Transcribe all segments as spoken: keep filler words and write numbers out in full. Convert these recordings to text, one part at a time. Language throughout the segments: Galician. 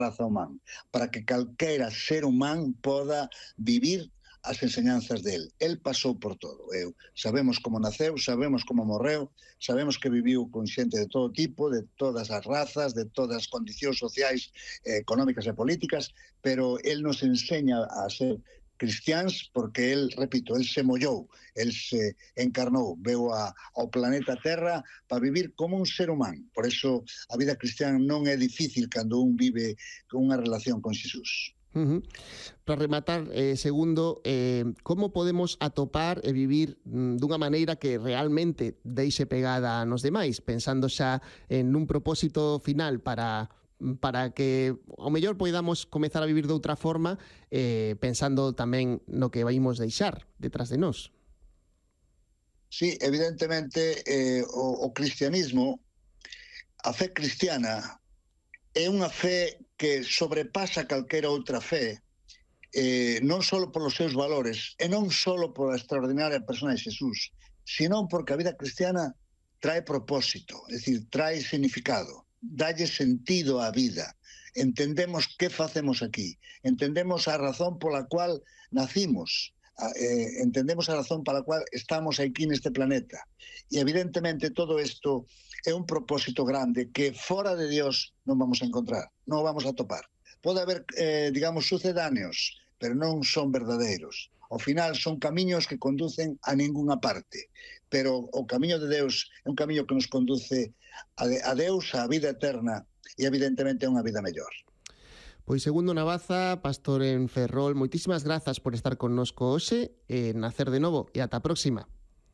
raza humana, para que calquera ser humano poda vivir as enseñanzas del. El pasou por todo. Eu sabemos como naceu, sabemos como morreu, sabemos que viviu con xente de todo tipo, de todas as razas, de todas as condicións sociais, eh, económicas e políticas, pero el nos enseña a ser cristiáns porque el, repito, el se mollou, el se encarnou, veu a, ao planeta Terra para vivir como un ser humano. Por eso a vida cristiana non é difícil cando un vive con unha relación con Xesús. Uh-huh. Para rematar, eh, segundo, eh, como podemos atopar e vivir mm, dunha maneira que realmente deixe pegada a nos demais, pensando xa en un propósito final para para que ao mellor poidamos comezar a vivir de outra forma, eh, pensando tamén no que vaimos deixar detrás de nós? Sí, evidentemente eh, o, o cristianismo, a fe cristiana, é unha fe que sobrepasa calquera outra fe, eh, non só polos seus valores, e non só pola extraordinaria persona de Xesús, sino porque a vida cristiana trae propósito, é dicir, trae significado, dalle sentido á vida. Entendemos que facemos aquí, entendemos a razón pola cual nacimos, eh, entendemos a razón pola cual estamos aquí neste planeta. E evidentemente todo isto é un propósito grande que fora de Dios non vamos a encontrar, non o vamos a topar. Pode haber, eh, digamos, sucedáneos, pero non son verdadeiros. Ao final son camiños que conducen a ningunha parte, pero o camiño de Deus é un camiño que nos conduce a, de, a Deus, a vida eterna, e evidentemente a unha vida mellor. Pois segundo Navaza, pastor en Ferrol, moitísimas grazas por estar connosco hoxe, e nacer de novo, e ata a próxima.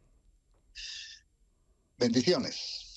Bendiciones.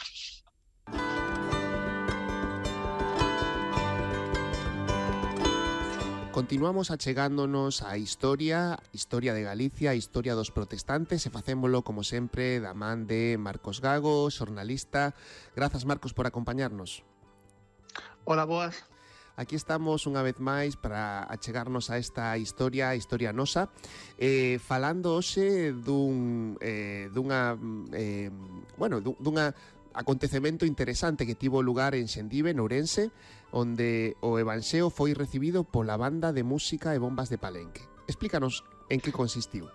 Continuamos achegándonos á historia, historia de Galicia, a historia dos protestantes, e facémolo, como sempre, da man de Marcos Gago, xornalista. Grazas, Marcos, por acompañarnos. Hola, boas. Aquí estamos unha vez máis para achegarnos a esta historia, a historia nosa, eh, falando hoxe dun, eh, dunha, eh, bueno, dunha acontecemento interesante que tivo lugar en Xendive, en Ourense, onde o Evanxeo foi recibido pola banda de música e bombas de Palenque. Explícanos en que consistiu.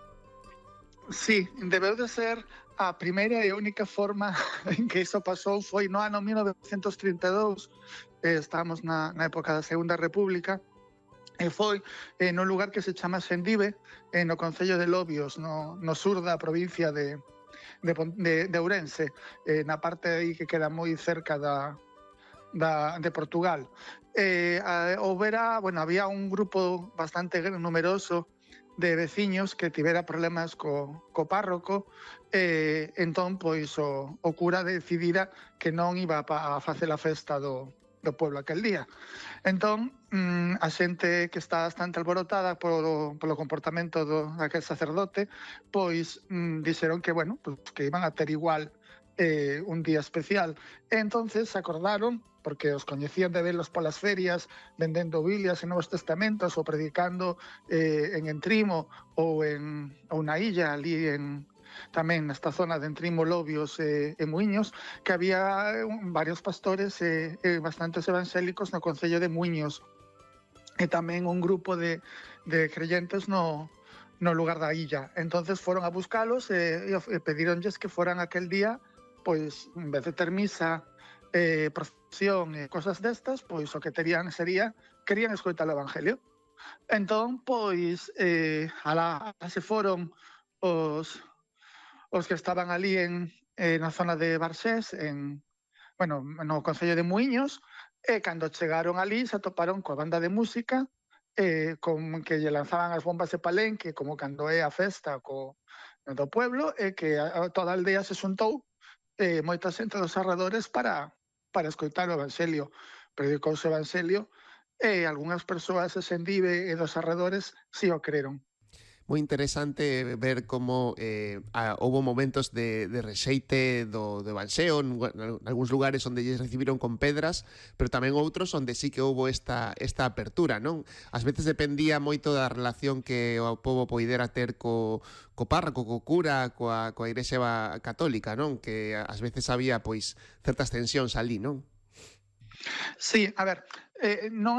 Sí, debeu de ser a primeira e única forma en que iso pasou foi no ano mil novecentos trinta e dous, eh, estamos na, na época da Segunda República, e foi eh, no lugar que se chama Xendive, eh, no concello de Lobios, no, no sur da provincia de, de, de, de Ourense, eh, na parte aí que queda moi cerca da, da, de Portugal. Eh, a, houbera, bueno, había un grupo bastante numeroso de veciños que tivera problemas co, co párroco, e eh, entón, pois, o, o cura decidira que non iba a, a facer a festa do, do pueblo aquel día. Entón, mm, a xente que está bastante alborotada polo, polo comportamento do, daquel sacerdote, pois mm, dixeron que, bueno, pues, que iban a ter igual eh, un día especial. E entonces acordaron, porque os coñecían de velos polas ferias, vendendo Biblias e Novos Testamentos, ou predicando eh, en Entrimo, ou en ou na illa, ali en tamén nesta zona de Entrimo, Lobios e, e Muiños, que había un, varios pastores e, e bastantes evangélicos no concello de Muiños, e tamén un grupo de, de creyentes no, no lugar da illa. Entonces foron a buscalos e, e pedironlles que foran aquel día, pois, en vez de ter misa, eh, procesión e cosas destas, pois o que terían sería, querían escoitar o Evangelio. Entón, pois, eh, alá se foron os, os que estaban ali en, eh, na zona de Barxés, en, bueno, no concello de Muiños, e cando chegaron ali se atoparon coa banda de música, eh, con que lle lanzaban as bombas de Palenque, como cando é a festa co, do pueblo, e que a, toda a aldea se xuntou, eh, moita xente dos arredores para, para escoitar o Evangelio. Predicouse o Evangelio e algunhas persoas de Xendive e dos arredores si o creron. Moi interesante ver como eh, a, houve momentos de, de rexeite do, do Evanxeo, en, en algúns lugares onde lles recibiron con pedras, pero tamén outros onde sí que houve esta, esta apertura, non? Ás veces dependía moito da relación que o povo poidera ter co, co párroco, co cura, coa, coa Igrexa Católica, non? Que ás veces había, pois, certas tensións ali, non? Sí, a ver, eh, non